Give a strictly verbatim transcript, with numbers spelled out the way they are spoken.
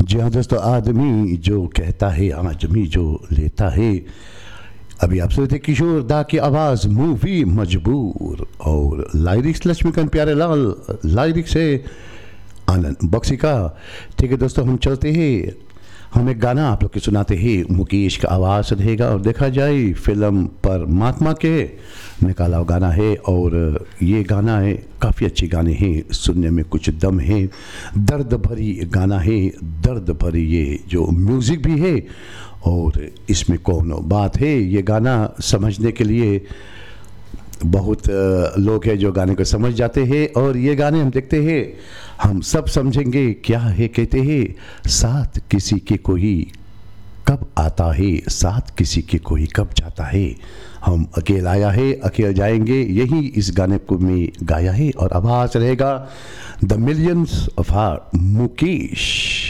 जी हाँ दोस्तों, आदमी जो कहता है आजमी जो लेता है। अभी आप सुनते किशोर दा की आवाज़ मूवी मजबूर और लाइरिक्स लक्ष्मीकांत प्यारे लाल, लाइरिक्स है आनंद बख्शी का। ठीक है दोस्तों, हम चलते हैं, हम एक गाना आप लोग के सुनाते हैं। मुकेश का आवाज़ रहेगा और देखा जाए फिल्म परमात्मा के निकाला हुआ गाना है। और ये गाना है, काफ़ी अच्छे गाने हैं, सुनने में कुछ दम है, दर्द भरी गाना है, दर्द भरी ये जो म्यूज़िक भी है और इसमें कौन बात है। ये गाना समझने के लिए बहुत लोग हैं जो गाने को समझ जाते हैं और ये गाने हम देखते हैं, हम सब समझेंगे क्या है। कहते हैं साथ किसी के कोई कब आता है, साथ किसी के कोई कब जाता है। हम अकेला आया है अकेला जाएंगे, यही इस गाने को में गाया है और आवाज़ रहेगा the millions of are Mukesh.